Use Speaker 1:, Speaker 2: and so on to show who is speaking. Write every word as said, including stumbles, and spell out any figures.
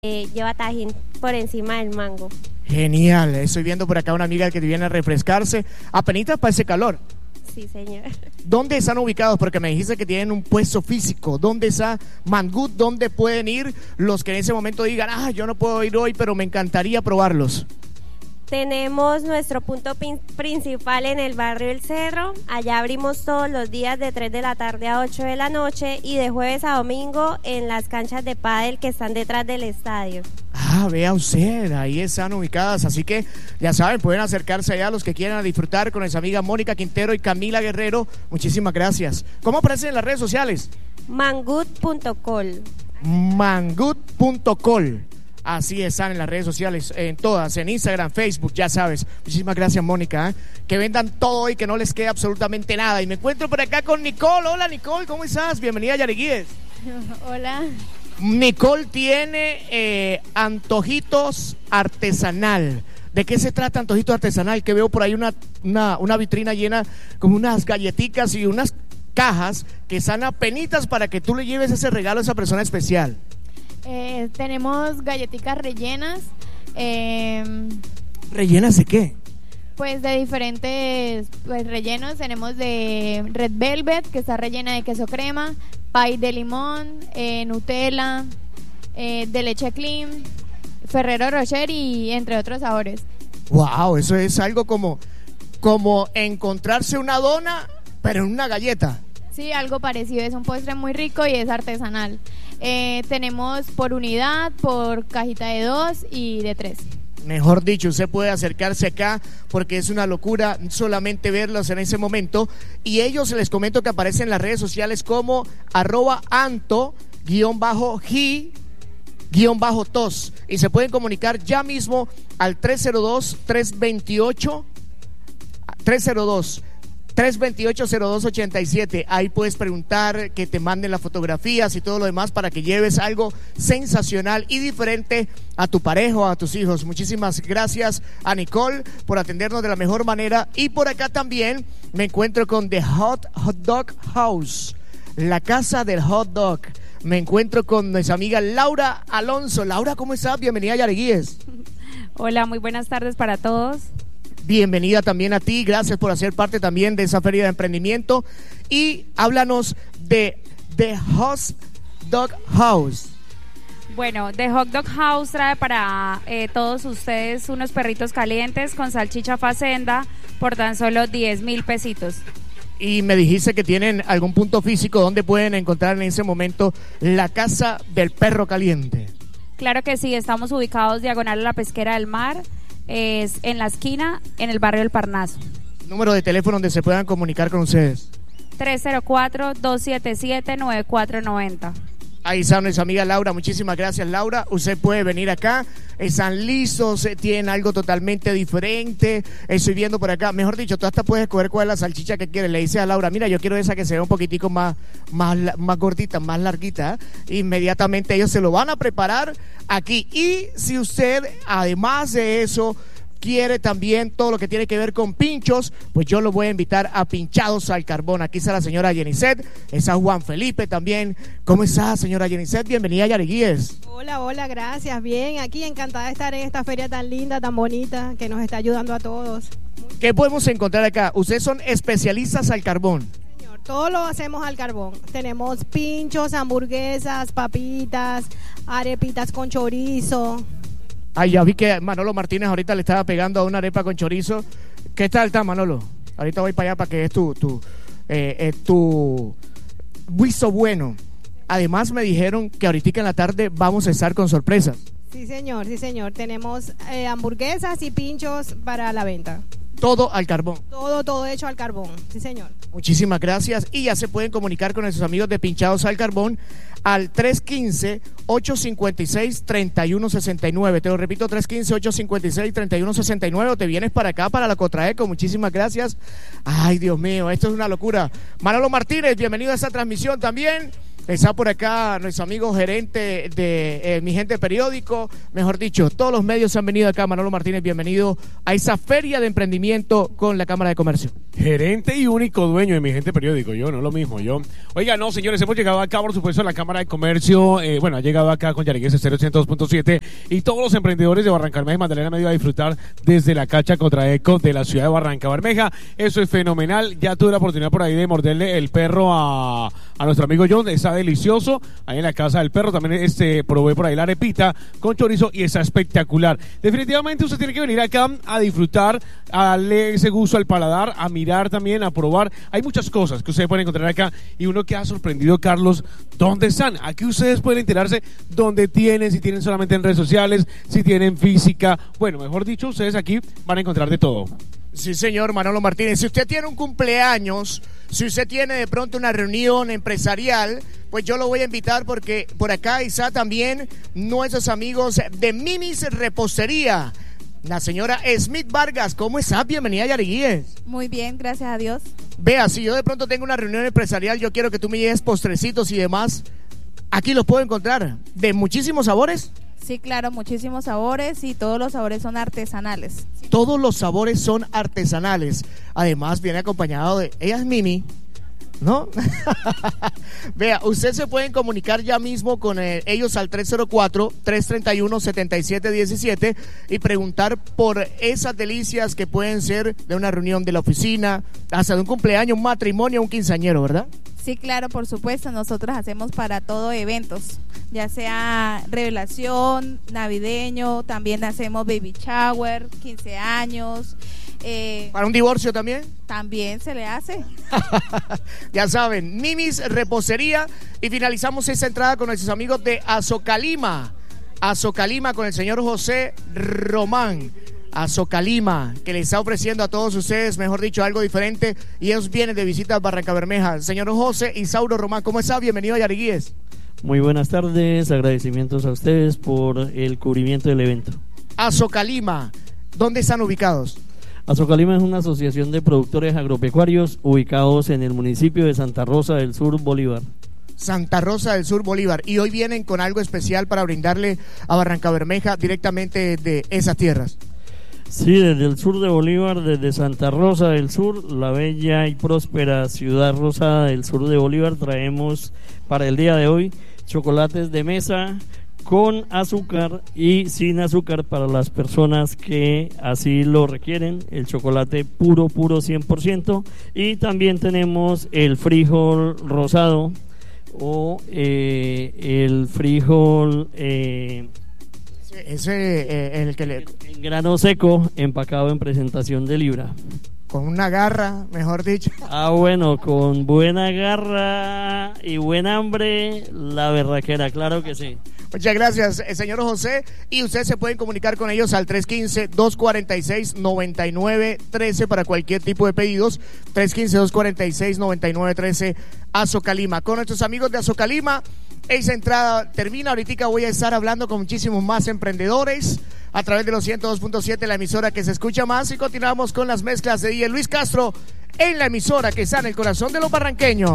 Speaker 1: Eh, lleva tajín por encima del mango.
Speaker 2: Genial, estoy viendo por acá una amiga que viene a refrescarse. Apenitas para ese calor.
Speaker 1: Sí, señor.
Speaker 2: ¿Dónde están ubicados? Porque me dijiste que tienen un puesto físico. ¿Dónde está Mangud? ¿Dónde pueden ir los que en ese momento digan, ah, yo no puedo ir hoy, pero me encantaría probarlos?
Speaker 1: Tenemos nuestro punto pin- principal en el barrio El Cerro. Allá abrimos todos los días de tres de la tarde a ocho de la noche y de jueves a domingo en las canchas de pádel que están detrás del estadio.
Speaker 2: Ah, vea usted, ahí están ubicadas, así que ya saben, pueden acercarse allá los que quieran disfrutar con esa amiga Mónica Quintero y Camila Guerrero. Muchísimas gracias. ¿Cómo aparecen en las redes sociales?
Speaker 1: Mangud punto col.
Speaker 2: Mangud punto col. Así están en las redes sociales, en todas, en Instagram, Facebook, ya sabes. Muchísimas gracias, Mónica, ¿eh? Que vendan todo y que no les quede absolutamente nada. Y me encuentro por acá con Nicole. Hola, Nicole, ¿cómo estás? Bienvenida a Yariguíes.
Speaker 1: Hola.
Speaker 2: Nicole tiene eh, antojitos artesanal. ¿De qué se trata antojitos artesanal? Que veo por ahí una, una, una vitrina llena como unas galletitas y unas cajas que están apenitas para que tú le lleves ese regalo a esa persona especial.
Speaker 3: Eh, tenemos galletitas rellenas, eh,
Speaker 2: ¿Rellenas de qué?
Speaker 3: pues de diferentes pues, rellenos. Tenemos de Red Velvet, que está rellena de queso crema, pie de limón, eh, Nutella, eh, de leche clean, Ferrero Rocher y entre otros sabores.
Speaker 2: Wow, eso es algo como, como encontrarse una dona, pero en una galleta.
Speaker 3: Sí, algo parecido, es un postre muy rico y es artesanal. Eh, tenemos por unidad, por cajita de dos y de tres.
Speaker 2: Mejor dicho, usted puede acercarse acá porque es una locura solamente verlos en ese momento. Y ellos, les comento que aparecen en las redes sociales como arroba anto guión bajo gi guión bajo tos. Y se pueden comunicar ya mismo al tres cero dos, tres dos ocho tres cero dos, tres dos ocho, cero dos ochenta y siete. Ahí puedes preguntar, que te manden las fotografías y todo lo demás para que lleves algo sensacional y diferente a tu pareja o a tus hijos. Muchísimas gracias a Nicole por atendernos de la mejor manera. Y por acá también me encuentro con The Hot Hot Dog House, la casa del hot dog. Me encuentro con nuestra amiga Laura Alonso. Laura, ¿cómo estás? Bienvenida a Yariguíes.
Speaker 4: Hola, muy buenas tardes para todos.
Speaker 2: Bienvenida también a ti, gracias por hacer parte también de esa feria de emprendimiento. Y háblanos de The Hot Dog House.
Speaker 4: Bueno, The Hot Dog House trae para eh, todos ustedes unos perritos calientes con salchicha Facenda por tan solo diez mil pesitos.
Speaker 2: Y me dijiste que tienen algún punto físico donde pueden encontrar en ese momento la casa del perro caliente.
Speaker 4: Claro que sí, estamos ubicados diagonal a la Pesquera del Mar, es en la esquina, en el barrio El Parnaso.
Speaker 2: Número de teléfono donde se puedan comunicar con ustedes.
Speaker 4: tres cero cuatro, dos siete siete, nueve cuatro nueve cero.
Speaker 2: Ahí está nuestra amiga Laura, muchísimas gracias Laura. Usted puede venir acá, están listos, tienen algo totalmente diferente. Estoy viendo por acá, mejor dicho, tú hasta puedes escoger cuál es la salchicha que quieres. Le dice a Laura, mira, yo quiero esa que se ve un poquitico más, más, más gordita, más larguita. Inmediatamente ellos se lo van a preparar aquí. Y si usted, además de eso, quiere también todo lo que tiene que ver con pinchos, pues yo lo voy a invitar a Pinchados al Carbón. Aquí está la señora Yenicet, está Juan Felipe también. ¿Cómo está, señora Yenicet? Bienvenida a Yariguíes.
Speaker 5: Hola, hola, gracias. Bien, aquí encantada de estar en esta feria tan linda, tan bonita, que nos está ayudando a todos.
Speaker 2: ¿Qué podemos encontrar acá? Ustedes son especialistas al carbón.
Speaker 5: Señor, todo lo hacemos al carbón. Tenemos pinchos, hamburguesas, papitas, arepitas con chorizo.
Speaker 2: Ay, ya vi que Manolo Martínez ahorita le estaba pegando a una arepa con chorizo. ¿Qué tal está, Manolo? Ahorita voy para allá para que es tu, tu, eh, eh, tu visto bueno. Además me dijeron que ahorita en la tarde vamos a estar con sorpresas.
Speaker 5: Sí, señor, sí, señor. Tenemos eh, hamburguesas y pinchos para la venta.
Speaker 2: Todo al carbón.
Speaker 5: Todo, todo hecho al carbón, sí, señor.
Speaker 2: Muchísimas gracias. Y ya se pueden comunicar con nuestros amigos de Pinchados al Carbón al tres uno cinco, ocho cinco seis, tres uno seis nueve. Te lo repito, tres uno cinco, ocho cinco seis, tres uno seis nueve. O te vienes para acá, para la Cotraeco. Muchísimas gracias. Ay, Dios mío, esto es una locura. Manolo Martínez, bienvenido a esta transmisión también. Está por acá nuestro amigo gerente de eh, Mi Gente Periódico. Mejor dicho, todos los medios han venido acá. Manolo Martínez, bienvenido a esa feria de emprendimiento con la Cámara de Comercio.
Speaker 6: Gerente y único dueño de Mi Gente Periódico, yo, no lo mismo, yo. Oiga, no, señores, hemos llegado acá, por supuesto, a la Cámara de Comercio. Eh, bueno, ha llegado acá con Yarigues Estéreo ciento dos punto siete y todos los emprendedores de Barrancabermeja y Magdalena Medio a disfrutar desde la Cacha Contra Eco de la ciudad de Barrancabermeja. Eso es fenomenal. Ya tuve la oportunidad por ahí de morderle el perro a, a nuestro amigo John. Está delicioso. Ahí en la casa del perro también este, probé por ahí la arepita con chorizo y está espectacular. Definitivamente usted tiene que venir acá a disfrutar, a darle ese gusto al paladar, a mirar también, a probar. Hay muchas cosas que ustedes pueden encontrar acá y uno queda sorprendido, Carlos, ¿dónde están? Aquí ustedes pueden enterarse dónde tienen, si tienen solamente en redes sociales, si tienen física. Bueno, mejor dicho, ustedes aquí van a encontrar de todo.
Speaker 2: Sí, señor Manolo Martínez. Si usted tiene un cumpleaños, si usted tiene de pronto una reunión empresarial, pues yo lo voy a invitar porque por acá está también nuestros amigos de Mimi's Repostería. La señora Smith Vargas, ¿cómo estás? Bienvenida a Yariguíes.
Speaker 7: Muy bien, gracias a Dios.
Speaker 2: Vea, si yo de pronto tengo una reunión empresarial, yo quiero que tú me lleves postrecitos y demás. Aquí los puedo encontrar, de muchísimos sabores.
Speaker 7: Sí, claro, muchísimos sabores y todos los sabores son artesanales.
Speaker 2: Todos los sabores son artesanales. Además, viene acompañado de... Ella es Mimi, ¿no? Vea, ustedes se pueden comunicar ya mismo con eh, ellos al tres cero cuatro, tres tres uno, siete siete uno siete y preguntar por esas delicias que pueden ser de una reunión de la oficina, hasta de un cumpleaños, un matrimonio, un quinceañero, ¿verdad?
Speaker 7: Sí, claro, por supuesto, nosotros hacemos para todo eventos, ya sea revelación, navideño, también hacemos baby shower, quince años. Eh,
Speaker 2: ¿Para un divorcio también?
Speaker 7: También se le hace.
Speaker 2: Ya saben, Mimi's Repostería. Y finalizamos esta entrada con nuestros amigos de Azocalima. Azocalima con el señor José Román. Azocalima, que le está ofreciendo a todos ustedes, mejor dicho, algo diferente. Y ellos vienen de visita a Barrancabermeja. Señor José Isauro Román, ¿cómo está? Bienvenido a Yariguíes.
Speaker 8: Muy buenas tardes, agradecimientos a ustedes por el cubrimiento del evento.
Speaker 2: Azocalima, ¿dónde están ubicados?
Speaker 8: Azocalima es una asociación de productores agropecuarios ubicados en el municipio de Santa Rosa del Sur, Bolívar.
Speaker 2: Santa Rosa del Sur, Bolívar. Y hoy vienen con algo especial para brindarle a Barrancabermeja directamente de esas tierras.
Speaker 8: Sí, desde el sur de Bolívar, desde Santa Rosa del Sur, la bella y próspera ciudad rosada del sur de Bolívar, traemos para el día de hoy chocolates de mesa con azúcar y sin azúcar para las personas que así lo requieren, el chocolate puro, puro cien por ciento, y también tenemos el frijol rosado o eh, el frijol eh,
Speaker 2: ese eh, el que le
Speaker 8: en grano seco empacado en presentación de libra.
Speaker 2: Con una garra, mejor dicho.
Speaker 8: Ah, bueno, con buena garra y buen hambre, la berraquera, claro que sí.
Speaker 2: Muchas gracias, señor José. Y ustedes se pueden comunicar con ellos al tres uno cinco, dos cuatro seis, nueve nueve uno tres para cualquier tipo de pedidos. tres uno cinco, dos cuatro seis, nueve nueve uno tres, Azocalima. Con nuestros amigos de Azocalima, esa entrada termina. Ahorita voy a estar hablando con muchísimos más emprendedores a través de los ciento dos punto siete, la emisora que se escucha más, y continuamos con las mezclas de D J Luis Castro en la emisora que está en el corazón de los barranqueños.